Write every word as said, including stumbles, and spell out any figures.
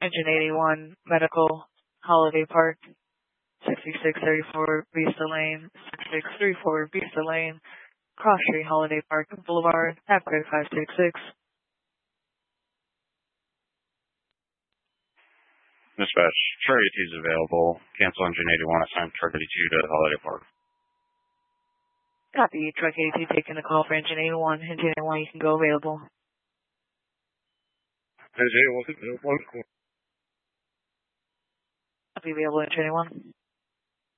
Engine eighty-one, Medical, Holiday Park, sixty-six thirty-four Vista Lane, sixty-six thirty-four Vista Lane, Cross Street, Holiday Park Boulevard, Hackberry five six six. Dispatch, Truck eighty-two is available. Cancel Engine eighty-one, assign Truck eighty-two to Holiday Park. Copy, Truck eighty-two taking the call for Engine eighty-one. Engine eighty-one, you can go available. Engine eighty-one, Copy, available, Engine eighty-one.